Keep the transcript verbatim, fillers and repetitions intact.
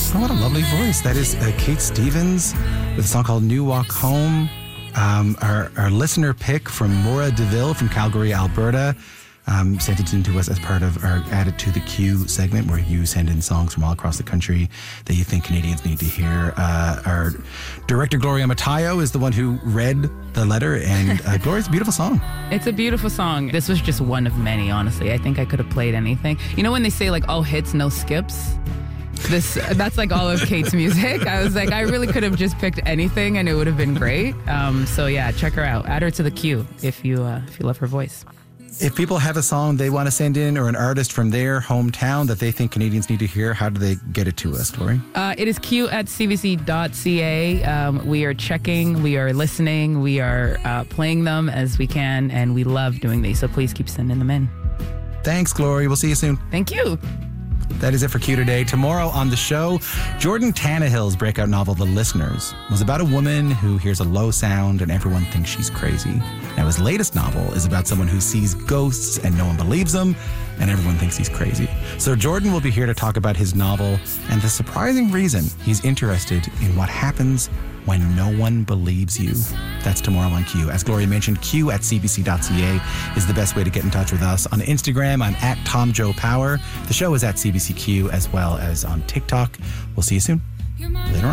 Oh, what a lovely voice. That is uh, Kate Stevens with a song called New Walk Home. Um, our, our listener pick from Maura DeVille from Calgary, Alberta. Um, sent it in to us as part of our Added to the Queue segment, where you send in songs from all across the country that you think Canadians need to hear. Uh, our director, Gloria Matayo, is the one who read the letter, and uh, Gloria, it's a beautiful song. It's a beautiful song. This was just one of many, honestly. I think I could have played anything. You know when they say, like, all hits, no skips? This That's like all of Kate's music. I was like, I really could have just picked anything, and it would have been great. Um, so, yeah, check her out. Add her to the queue if you uh, if you love her voice. If people have a song they want to send in, or an artist from their hometown that they think Canadians need to hear, how do they get it to us, Glory? Uh, it is q at c b c dot c a. Um, we are checking, we are listening, we are uh, playing them as we can, and we love doing these, so please keep sending them in. Thanks, Glory. We'll see you soon. Thank you. That is it for Q today. Tomorrow on the show, Jordan Tannehill's breakout novel, The Listeners, was about a woman who hears a low sound and everyone thinks she's crazy. Now, his latest novel is about someone who sees ghosts and no one believes them, and everyone thinks he's crazy. So Jordan will be here to talk about his novel and the surprising reason he's interested in what happens when no one believes you. That's tomorrow on Q. As Gloria mentioned, q at c b c dot c a is the best way to get in touch with us. On Instagram, I'm at Tom Joe Power. The show is at C B C Q, as well as on TikTok. We'll see you soon. Later on.